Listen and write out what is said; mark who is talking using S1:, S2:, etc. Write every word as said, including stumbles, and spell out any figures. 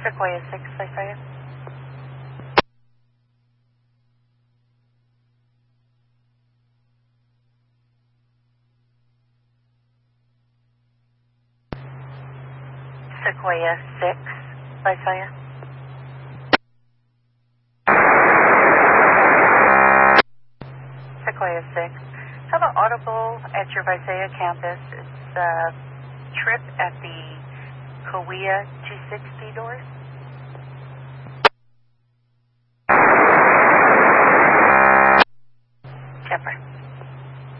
S1: Sequoia six, I saw you. Sequoia six, I saw you. Sequoia six. Have an audible at your Visalia campus. It's a trip at the Kauai two sixty doors.